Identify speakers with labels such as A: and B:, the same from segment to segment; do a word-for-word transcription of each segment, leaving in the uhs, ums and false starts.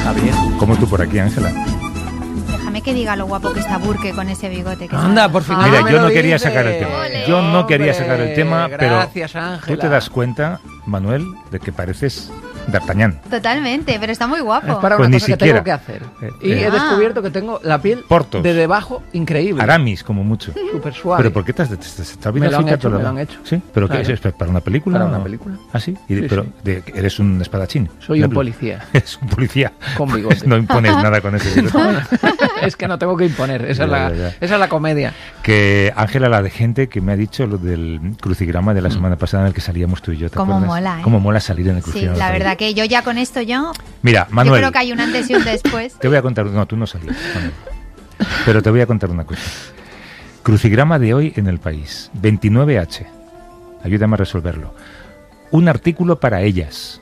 A: Javier.
B: ¿Cómo tú por aquí, Ángela?
C: Déjame que diga lo guapo que está Burke con ese bigote. Que
A: Anda,
C: sabe.
A: por fin.
B: Mira,
A: me
B: yo
A: lo
B: no quería
A: dices.
B: sacar el tema.
C: Ole.
B: Yo no quería
A: Hombre,
B: sacar el tema, pero
A: gracias, Ángela.
B: tú te das cuenta, Manuel, de que pareces D'Artagnan.
C: Totalmente, pero está muy guapo.
A: Es para
B: Pues
A: una
B: ni
A: cosa que
B: siquiera.
A: tengo que hacer.
B: Eh,
A: Y
B: eh.
A: he descubierto que tengo la piel
B: Portos.
A: de debajo increíble.
B: Aramis, como mucho.
A: Súper suave.
B: ¿Pero por qué te has, te, te, te has
A: Me lo han
B: afeitado
A: hecho,
B: la-
A: me lo han hecho.
B: ¿Sí? ¿Pero
A: Claro.
B: qué es? ¿Es para una película?
A: Para una
B: ¿O?
A: película.
B: ¿Ah, sí? Y de-
A: Sí,
B: pero
A: sí.
B: de- eres un espadachín.
A: Soy
B: La
A: un
B: pel-
A: policía.
B: Eres un policía.
A: Con bigote.
B: No impones nada con ese bigote.
A: No, no. Es que no tengo que imponer. Esa, es,
B: Ya,
A: la,
B: ya, ya.
A: esa es la comedia.
B: Que Ángela, la de gente que me ha dicho lo del crucigrama de la semana pasada en el que salíamos tú y yo. ¿te
C: Cómo
B: acuerdas?
C: mola, ¿eh?
B: Cómo mola salir en el
C: Sí,
B: crucigrama.
C: la
B: del
C: verdad
B: país.
C: que yo ya con esto yo...
B: Mira,
C: Yo
B: Manuel.
C: creo que hay un antes y un después.
B: Te voy a contar, no, tú no salías, Manuel. Pero te voy a contar una cosa. Crucigrama de hoy en El País, veintinueve hache. Ayúdame a resolverlo. Un artículo para ellas.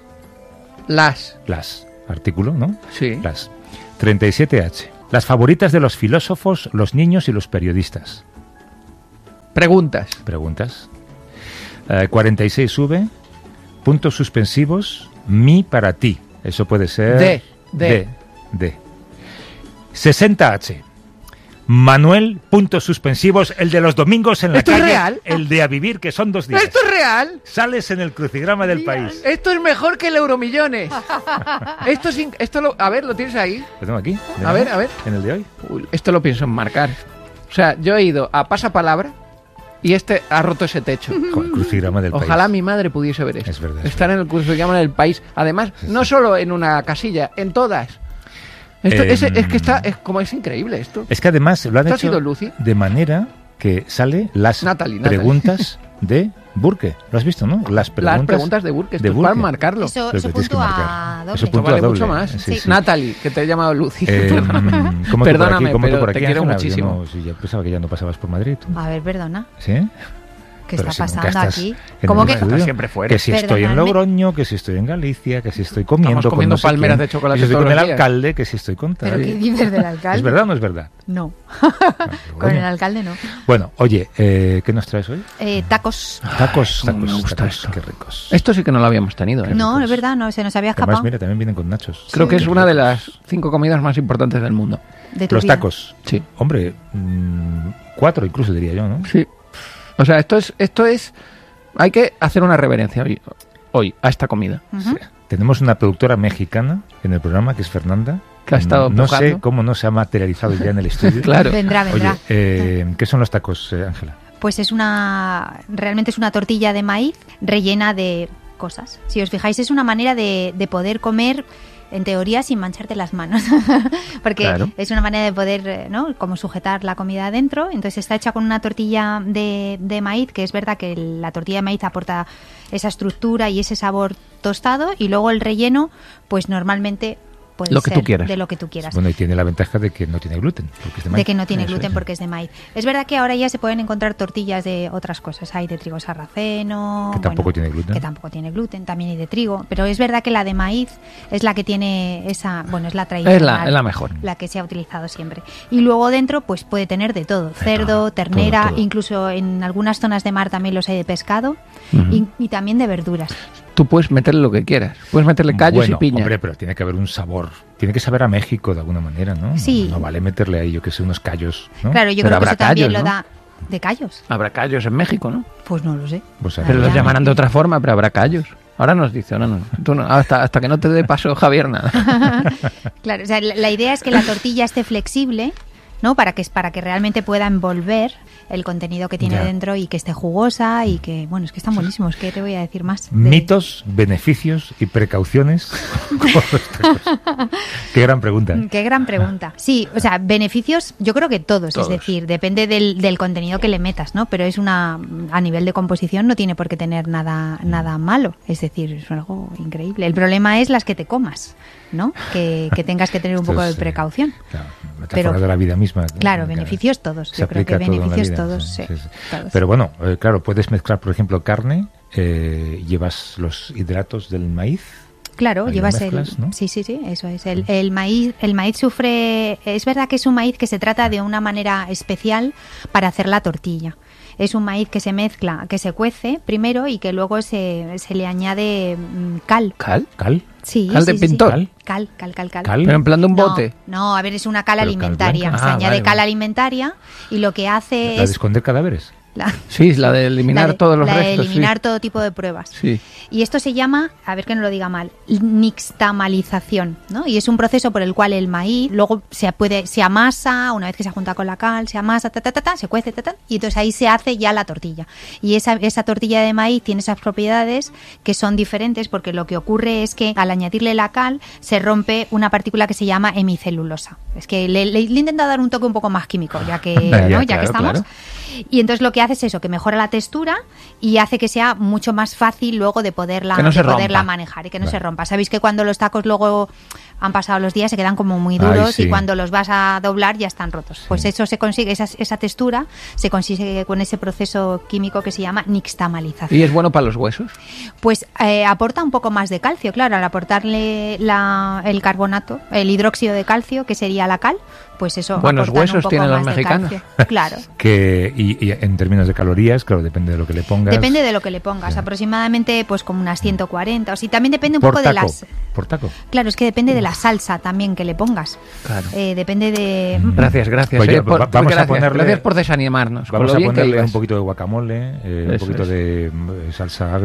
A: Las.
B: Las. Artículo, ¿no?
A: Sí.
B: Las. treinta y siete hache. Las favoritas de los filósofos, los niños y los periodistas.
A: Preguntas.
B: Preguntas. Eh, cuarenta y seis V. Puntos suspensivos. Mi para ti. Eso puede ser...
A: De, de.
B: De. de. sesenta hache. Manuel, puntos suspensivos, el de los domingos en la
A: ¿Esto es
B: calle,
A: real?
B: el de a vivir, que son dos días.
A: ¿Esto es real?
B: Sales en el crucigrama del país.
A: Esto es mejor que el Euromillones. esto es in- esto lo, a ver, ¿lo tienes ahí?
B: Lo tengo aquí.
A: A ver, a ver.
B: En el de hoy.
A: Uy, esto lo pienso enmarcar. O sea, yo he ido a pasapalabra y este ha roto ese techo.
B: Joder, crucigrama del
A: Ojalá
B: país.
A: mi madre pudiese ver esto.
B: Es verdad, es
A: Estar
B: verdad.
A: en el crucigrama del país. Además,
B: Sí,
A: no
B: sí.
A: solo en una casilla, en todas. Esto,
B: Em,
A: es, es que está, es como es increíble esto.
B: Es que además lo han
A: ¿Esto ha
B: hecho
A: sido Lucy?
B: de manera que sale las
A: Natalie, Natalie.
B: preguntas de Burke. ¿Lo has visto, no? Las preguntas,
A: Las preguntas de Burke, esto
B: de
A: es para
B: Burke.
A: marcarlo.
C: Eso,
B: Pero
C: eso
B: que tienes que
C: puntúa
B: marcar.
C: doble.
B: Eso
A: Esto
B: puntúa
A: vale
B: doble.
A: mucho más.
B: Sí, sí.
A: Natalie, que te he llamado Lucy.
B: Eh, ¿cómo tú por
A: Perdóname,
B: aquí? ¿Cómo tú
A: pero
B: por
A: te
B: aquí,
A: quiero
B: Ángela?
A: muchísimo.
B: Yo, no- sí, yo pensaba que ya no pasabas por Madrid. ¿tú?
C: A ver, perdona.
B: ¿Sí?
C: ¿Qué
B: Pero
C: está
B: si nunca
C: pasando
B: estás
C: aquí?
B: en
C: ¿Cómo
B: el
C: que...?
B: estudio.
A: Estás siempre fuera.
B: Que si estoy en
C: Perdonadme.
B: Logroño, que si estoy en Galicia, que si estoy comiendo
A: Estamos
B: con
A: comiendo
B: no sé
A: palmeras
B: quién,
A: de chocolate
B: que si estoy
A: todos
B: con el
A: los días.
B: alcalde, que si estoy con tal.
C: ¿Pero qué dices del alcalde?
B: ¿Es verdad o no es verdad?
C: No.
B: Ah,
C: Con
B: bueno.
C: el alcalde no.
B: Bueno, oye, eh, ¿qué nos traes hoy?
C: Eh, tacos.
B: Tacos,
A: cómo me
B: tacos,
A: gusta
B: tacos,
A: esto.
B: qué ricos.
A: Esto sí que no lo habíamos tenido. ¿eh?
C: No,
B: ricos.
C: es verdad, no, se nos había
B: Además,
C: escapado.
B: mira, también vienen con nachos.
A: Creo que
B: Sí,
A: es
B: qué
A: una de
B: ricos.
A: las cinco comidas más importantes del mundo.
C: De tu
B: Los
C: vida.
B: tacos.
A: Sí.
B: Hombre, mm, cuatro incluso diría yo, ¿no?
A: Sí. O sea, esto es, esto es. Hay que hacer una reverencia hoy, hoy a esta comida.
C: Ujú.
B: Sí. Tenemos una productora mexicana en el programa, que es Fernanda.
A: Que ha estado
B: No sé
A: empujando.
B: cómo no se ha materializado ya en el estudio.
A: Claro.
C: Vendrá, vendrá.
B: Oye, eh, ¿qué son los tacos, eh, Ángela?
C: Pues es una... Realmente es una tortilla de maíz rellena de cosas. Si os fijáis, es una manera de, de poder comer, en teoría, sin mancharte las manos. Porque
B: Claro.
C: es una manera de poder, eh, ¿no? Como sujetar la comida adentro. Entonces está hecha con una tortilla de, de maíz, que es verdad que la tortilla de maíz aporta esa estructura y ese sabor tostado. Y luego el relleno, pues normalmente... Puede
A: Lo que
C: ser
A: tú quieras.
C: de lo que tú quieras.
B: Bueno, y tiene la ventaja de que no tiene gluten. Porque es de,
C: De
B: maíz.
C: que no tiene
B: Eso
C: gluten
B: es.
C: porque es de maíz. Es verdad que ahora ya se pueden encontrar tortillas de otras cosas. Hay de trigo sarraceno.
B: Que tampoco
C: bueno,
B: tiene gluten.
C: Que tampoco tiene gluten. También hay de trigo. Pero es verdad que la de maíz es la que tiene esa... Bueno, es la tradicional.
A: Es la, es la mejor.
C: La que se ha utilizado siempre. Y luego dentro pues puede tener de todo. Cerdo,
B: todo,
C: ternera,
B: todo, todo.
C: incluso en algunas zonas de mar también los hay de pescado.
A: Ujú.
C: y, y también de verduras.
A: Tú puedes meterle lo que quieras. Puedes meterle callos
B: Bueno,
A: y piña.
B: hombre, pero tiene que haber un sabor. Tiene que saber a México de alguna manera, ¿no?
C: Sí.
B: No vale meterle ahí, yo que sé, unos callos, ¿no?
C: Claro, yo
A: Pero
C: creo que
A: habrá
C: eso también
A: callos,
C: lo
A: ¿no?
C: da... ¿De callos?
A: Habrá callos en México, ¿no?
C: Pues no lo sé.
B: Pues, a
A: Pero
B: ver,
A: los
C: ya.
A: llamarán de otra forma, pero habrá callos. Ahora nos dice, ahora no. Tú no. Hasta, hasta que no te dé paso, Javier, nada.
C: Claro, o sea, la, la idea es que la tortilla esté flexible, ¿no? Para que para que realmente pueda envolver el contenido que tiene
B: Ya.
C: dentro y que esté jugosa y que, bueno, es que están buenísimos. ¿Qué te voy a decir más? De-
B: Mitos, beneficios y precauciones. con los tacos. Qué gran pregunta. ¿eh?
C: Qué gran pregunta. Sí, o sea, beneficios, yo creo que todos,
A: Todos.
C: es decir, depende del, del contenido que le metas, ¿no? Pero es una, a nivel de composición no tiene por qué tener nada, nada malo, es decir, es algo increíble. El problema es las que te comas, ¿no? Que, que tengas que tener un
B: Esto
C: poco de
B: es, eh,
C: Precaución.
B: Claro, metáfora
C: Pero-
B: de la vida misma.
C: Claro,
B: Que
C: beneficios todos.
B: se
C: Yo creo que
B: aplica todo en la
C: beneficios
B: vida,
C: todos,
B: sí,
C: sí,
B: sí, sí.
C: todos.
B: Pero bueno, eh, claro, puedes mezclar, por ejemplo, carne, eh, llevas los hidratos del maíz.
C: Claro,
B: Ahí lo
C: llevas
B: mezclas,
C: el...
B: ¿no?
C: Sí, sí, sí, eso es. El, el maíz el maíz sufre... Es verdad que es un maíz que se trata de una manera especial para hacer la tortilla. Es un maíz que se mezcla, que se cuece primero y que luego se, se le añade mm, cal.
B: ¿Cal? ¿Cal?
C: Sí,
A: Cal de
C: sí, sí, sí.
A: pintor.
B: ¿Cal?
C: Cal, cal, cal, cal.
B: ¿Cal?
A: Pero en plan de un
C: No,
A: bote.
C: No, a ver, es una cal
B: Pero cal
C: alimentaria.
B: blanca.
C: Se
B: Ah,
C: añade
B: vale,
C: cal
B: vale.
C: alimentaria y lo que hace
B: ¿La de
C: es...
B: esconder cadáveres?
C: la-
A: Sí, la de eliminar
C: la de-
A: todos los
C: la de
A: restos.
C: eliminar
A: sí.
C: todo tipo de pruebas.
A: Sí.
C: Y esto se llama, a ver que no lo diga mal, nixtamalización, ¿no? Y es un proceso por el cual el maíz luego se puede se amasa, una vez que se junta con la cal, se amasa, ta, ta, ta, ta, se cuece, ta, ta, y entonces ahí se hace ya la tortilla. Y esa, esa tortilla de maíz tiene esas propiedades que son diferentes porque lo que ocurre es que al añadirle la cal se rompe una partícula que se llama hemicelulosa. Es que le, le, le he intentado dar un toque un poco más químico, ya que,
B: Ya,
C: ¿no? ya
A: claro,
C: que estamos.
A: claro.
C: Y entonces lo que hace es eso, que mejora la textura y hace que sea mucho más fácil luego de poderla,
A: Que no
C: de
A: se
C: poderla
A: rompa.
C: manejar y que no
B: Vale.
C: se rompa. Sabéis que cuando los tacos luego han pasado los días se quedan como muy
B: Ay,
C: duros
B: sí.
C: y cuando los vas a doblar ya están rotos. Pues eso se consigue, esa, esa textura se consigue con ese proceso químico que se llama nixtamalización.
A: ¿Y es bueno para los huesos?
C: Pues eh, aporta un poco más de calcio, claro, al aportarle la, el carbonato, el hidróxido de calcio, que sería la cal, pues eso.
A: Buenos
C: aportan un
A: huesos
C: poco
A: tienen los
C: más de
A: mexicanos.
C: calcio. Claro.
B: Que, y, y en términos de calorías, claro, depende de lo que le pongas.
C: Depende de lo que le pongas,
B: Ya.
C: aproximadamente pues como unas ciento cuarenta, o sí, también depende un
B: por
C: poco
B: taco,
C: de las...
B: por taco.
C: Claro, es que depende de la salsa también que le pongas.
A: Claro.
C: Eh, depende de...
A: Gracias, gracias.
B: Pues ya,
A: eh, por-
B: va- vamos a
A: gracias,
B: ponerle-
A: gracias por desanimarnos. con
B: Vamos
A: lo
B: a
A: bien que
B: ponerle
A: ibas.
B: un poquito de guacamole, eh, un
A: Eso
B: poquito
A: es.
B: de mm, salsa